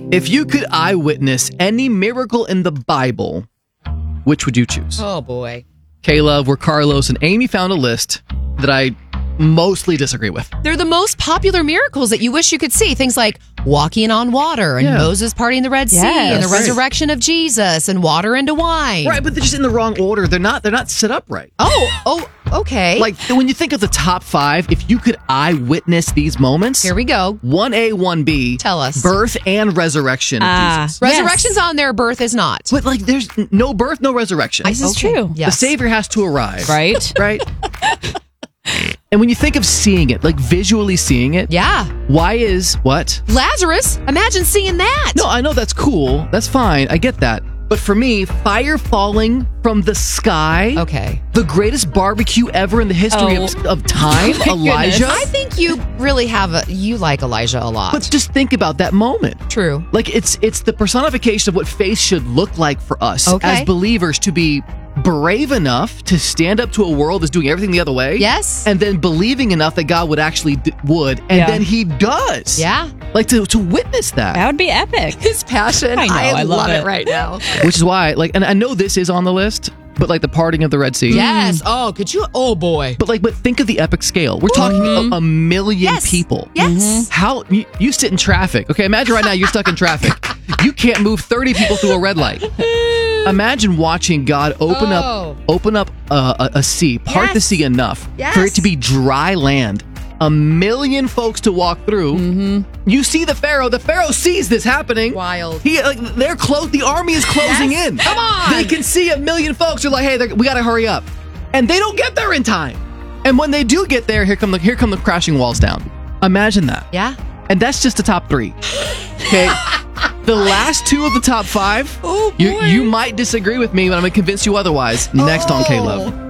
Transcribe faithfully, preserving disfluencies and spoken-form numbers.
If you could eyewitness any miracle in the Bible, which would you choose? Oh, boy. Caleb, where Carlos and Amy found a list that I mostly disagree with. They're the most popular miracles that you wish you could see. Things like walking on water and Yeah. Moses parting the Red Sea Yes. and the Right. resurrection of Jesus and water into wine. Right, but they're just in the wrong order. They're not. They're not set up right. Oh, oh, okay. Like when you think of the top five, if you could eyewitness these moments, Here we go. one A, one B. Tell us. Birth and resurrection of Ah. Jesus. Resurrection's on there, birth is not. But like, there's no birth, no resurrection. This is Okay. true. Yes. The Savior has to arrive. Right? Right? And when you think of seeing it, like visually seeing it, Yeah. why is what? Lazarus, imagine seeing that. No, I know that's cool. That's fine. I get that. But for me, fire falling from the sky, Okay. the greatest barbecue ever in the history Oh. of, of time, My Elijah. goodness. I think you really have a, you like Elijah a lot. But just think about that moment. True. Like it's it's the personification of what faith should look like for us Okay. as believers, to be brave enough to stand up to a world that's doing everything the other way. Yes. And then believing enough that God would actually d- would, and Yeah. then He does. Yeah. Like to to witness that. That would be epic. His passion. I know, I love it. right now. Which is why, like, and I know this is on the list, but like the parting of the Red Sea. Yes. Oh, could you? Oh, boy. But like, but think of the epic scale. We're talking a, a million Yes. people. Yes. How you, you sit in traffic? Okay, imagine right now you're stuck in traffic. You can't move thirty people through a red light. Imagine watching God open Oh. up, open up a, a, a sea, part the Yes. sea enough Yes. for it to be dry land. A million folks to walk through. Mm-hmm. You see the Pharaoh. The Pharaoh sees this happening. Wild. He like they're close. The army is closing Yes. in. Come on. They can see a million folks. They're like, hey, they're- we got to hurry up, and they don't get there in time. And when they do get there, here come the here come the crashing walls down. Imagine that. Yeah. And that's just the top three. Okay. The last two of the top five, Oh, you boy. you might disagree with me, but I'm gonna convince you otherwise. Next on Caleb.